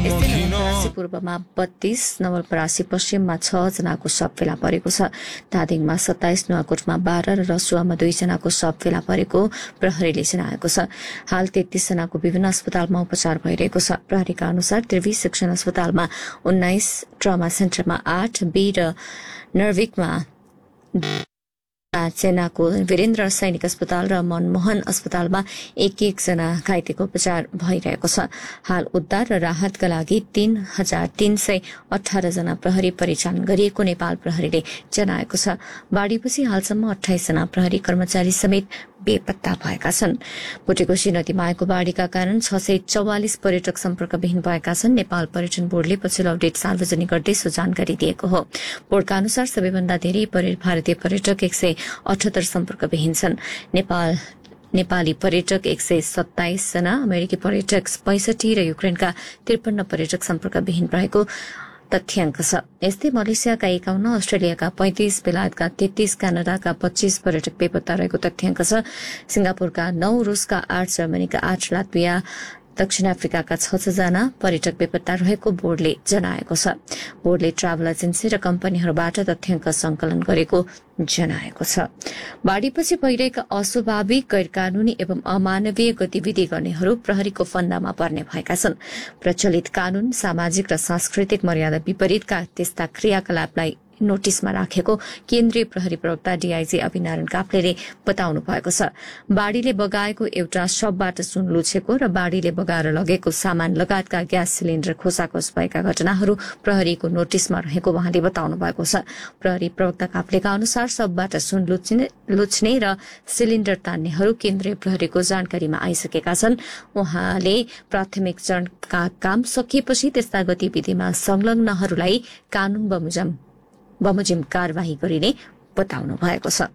यस्तै नवलपरासी पूर्वमा 32, नवलपरासी पश्चिममा 6 जनाको शव फेला परेको छ। धादिङमा 27, नुवाकोटमा 12 र रसुवामा 2 जनाको शव फेला परेको प्रहरीले जनाएको छ। हाल 33 जनाको विभिन्न अस्पतालमा उपचार भइरहेको छ। प्रहरीका अनुसार त्रिवी शिक्षण अस्पतालमा 19, ट्रमा सेन्टरमा 8, बी र नर्विकमा सेनाको वीरेन्द्र सैनिक अस्पताल र मनमोहन अस्पतालमा 1-1 जना घाइतेको उपचार भइरहेको छ। हाल उद्धार र राहतका लागि 3,318 जना प्रहरी परिचालन गरिएको नेपाल प्रहरीले जनाएको छ। बाढ़ीपछि हालसम्म 28 जना प्रहरी कर्मचारी समेत बेपत्ता भएका छन्। भुटेकोशी नदीमा आएको बाढ़ीका कारण 644 पर्यटक सम्पर्कविहीन भएका छन्। नेपाल पर्यटन बोर्डले पछिल्लो अपडेट सार्वजनिक गर्दै सो जानकारी दिएको हो। बोर्डका अनुसार सबैभन्दा धेरै भारतीय पर्यटक 178 सम्पर्कविहीन छन्। नेपाली पर्यटक 127 जना, अमेरिकी पर्यटक 65 र युक्रेनका 53 पर्यटक सम्पर्कविहीन रहेको तथ्याङ्क छ। यस्तै मलेसियाका 51, अस्ट्रेलियाका 35, बेलायतका 33, कनाडाका 25 पर्यटक बेपत्ता रहेको तथ्याङ्क छ। सिंगापुरका 9, रूसका 8, जर्मनीका 8, लात्विया, दक्षिण अफ्रिकाका 6 जना पर्यटक बेपत्ता रहेको बोर्डले जनाएको छ। बोर्डले ट्राभल एजेन्सी र कम्पनीहरूबाट तथ्याङ्क संकलन गरेको जनाएको छ। बाढ़ीपछि भइरहेका अस्वाभाविक, गैर-कानूनी एवं अमानवीय गतिविधि गर्नेहरू प्रहरीको फन्दामा पर्ने भएका छन्। प्रचलित कानून, सामाजिक र सांस्कृतिक मर्यादा विपरीतका त्यस्ता क्रियाकलापलाई नोटिसमा राखेको केन्द्रीय प्रहरी प्रवक्ता डीआईजी अभिनारायण काफ्लेले बताउनु भएको छ। बाढ़ीले बगाएको एउटा शवबाट सुन लुछेको र बाढ़ीले बगाएर लगेको सामान लगायतका ग्यास सिलिण्डर खोसाखोस भएका घटनाहरू प्रहरीको नोटिसमा रहेको उहाँले बताउनु भएको छ। प्रहरी प्रवक्ता काफ्लेका अनुसार शवबाट सुन लुच्ने र सिलिण्डर तान्नेहरू केन्द्रीय प्रहरीको जानकारीमा आइसकेका छन्। उहाँले प्राथमिक चरणका काम सकिएपछि त्यस्ता गतिविधिमा संलग्नहरूलाई कानून बमोजिम कार्यवाही गरिने बताउनु भएको छ।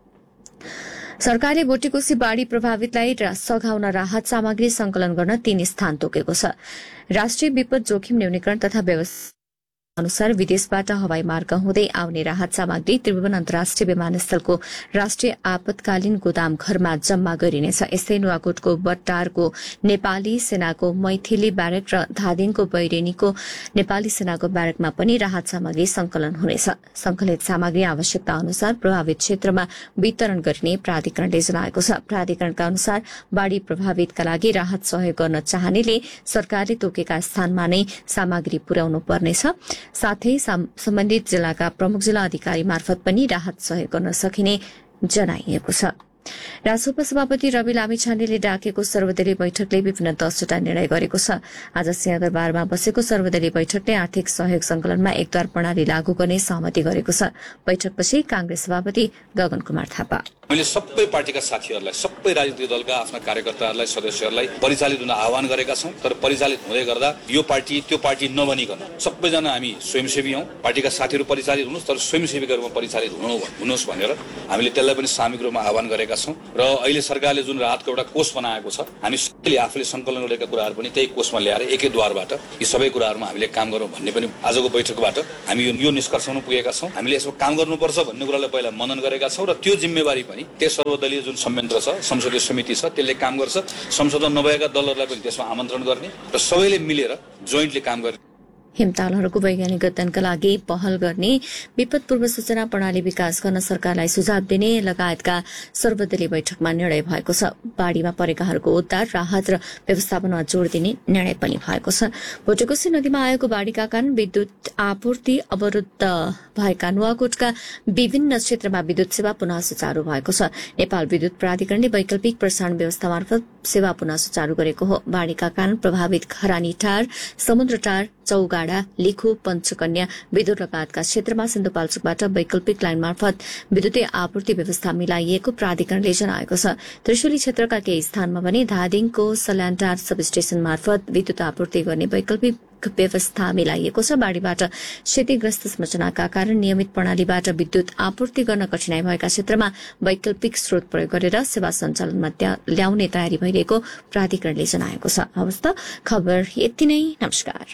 सरकारले भुटेकोशी बाढ़ी प्रभावितलाई सघाउन राहत सामग्री संकलन गर्न 3 स्थान तोकेको छ। राष्ट्रिय विपद जोखिम न्यूनीकरण तथा व्यवस्था अनुसार विदेशबाट हवाई मार्ग हुँदै आउने राहत सामग्री त्रिभुवन अन्तर्राष्ट्रिय विमानस्थलको राष्ट्रिय आपतकालीन गोदाम घरमा जम्मा गरिनेछ। यस्तै नुवाकोटको बट्टारको नेपाली सेनाको मैथिली ब्यारेक र धादिङको बैरेनीको नेपाली सेनाको ब्यारेकमा पनि राहत सामग्री संकलन हुनेछ। संकलित सामग्री आवश्यकता अनुसार प्रभावित क्षेत्रमा वितरण गरिने प्राधिकरणले जनाएको छ। प्राधिकरणका अनुसार बाढ़ी प्रभावितका लागि राहत सहयोग गर्न चाहनेले सरकारले तोकेका स्थानमा नै सामग्री पुर्याउनु पर्नेछ। साथै सम्बन्धित जिल्लाका प्रमुख जिल्ला अधिकारी मार्फत पनि राहत सहयोग गर्न सकिने जनाइएको छ। रासोपा सभापति रवि लामिछानेले डाकेको सर्वदलीय बैठकले विभिन्न 10वटा निर्णय गरेको छ। आज सिंहदरबारमा बसेको सर्वदलीय बैठकले आर्थिक सहयोग संकलनमा एकद्वार प्रणाली लागू गर्ने सहमति गरेको छ। बैठकपछि कांग्रेस सभापति गगन कुमार थापा मैले सबै पार्टीका साथीहरूलाई, सबै राजनीतिक दलका आफ्ना कार्यकर्ताहरूलाई, सदस्यहरूलाई परिचालित हुन आह्वान गरेका छौं। तर परिचालित हुँदै गर्दा यो पार्टी त्यो पार्टी नबनिकन सबैजना हामी स्वयंसेवी हौं। पार्टीका साथीहरू परिचालित हुनुहोस्, तर स्वयंसेवीका रूपमा परिचालित हुनुहोस् भनेर हामीले त्यसलाई पनि सामूहिक रूपमा आह्वान गरेका छौं। र अहिले सरकारले जुन राहतको एउटा कोष बनाएको छ, हामी सबैले आफूले संकलन गरेका कुराहरू पनि त्यही कोषमा ल्याएर एकै द्वारबाट यी सबै कुराहरूमा हामीले काम गरौँ भन्ने पनि आजको बैठकबाट हामी यो निष्कर्षमा पुगेका छौं। हामीले यसमा काम गर्नुपर्छ भन्ने कुरालाई पहिला मनन गरेका छौं र त्यो जिम्मेवारी पनि त्यस सर्वदलीय जुन संयन्त्र छ, संसदीय समिति छ, त्यसले काम गर्छ। संसदमा नभएका दलहरूलाई पनि त्यसमा आमन्त्रण गर्ने र सबैले मिलेर जोइन्टली काम गर्ने। हिमतालहरूको वैज्ञानिक अध्ययनका लागि पहल गर्ने, विपद पूर्व सूचना प्रणाली विकास गर्न सरकारलाई सुझाव दिने लगायतका सर्वदलीय बैठकमा निर्णय भएको छ। बाढ़ीमा परेकाहरूको उद्धार, राहत र व्यवस्थापनमा जोड़ दिने निर्णय पनि भएको छ। भुटेकोशी नदीमा आएको बाढ़ीका कारण विद्युत आपूर्ति अवरुद्ध भएका नुवाकोटका विभिन्न क्षेत्रमा विद्युत सेवा पुनः सुचारू भएको छ। नेपाल विद्युत प्राधिकरणले वैकल्पिक प्रसारण व्यवस्था मार्फत सेवा पुनः सुचारू गरेको हो। बाढ़ीका कारण प्रभावित खरानीटार, समुद्रटार, चौगाडा, लिखु, पञ्चकन्या, विदुर लगायतका क्षेत्रमा सिन्धुपाल्चोकबाट वैकल्पिक लाइन मार्फत विद्युतीय आपूर्ति व्यवस्था मिलाइएको प्राधिकरणले जनाएको छ। त्रिशुली क्षेत्रका केही स्थानमा भने धादिङको सल्यानटार सबस्टेशन मार्फत विद्युत आपूर्ति गर्ने वैकल्पिक व्यवस्था मिलाइएको छ। बाढ़ीबाट क्षतिग्रस्त संरचनाका कारण नियमित प्रणालीबाट विद्युत आपूर्ति गर्न कठिनाई भएका क्षेत्रमा वैकल्पिक स्रोत प्रयोग गरेर सेवा सञ्चालनमा ल्याउने तयारी भइरहेको प्राधिकरणले जनाएको छ। हवस् त खबर यति नै। नमस्कार।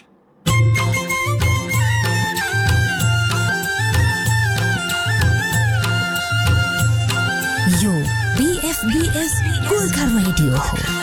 यो BFBS गोर्खा रेडियो हो।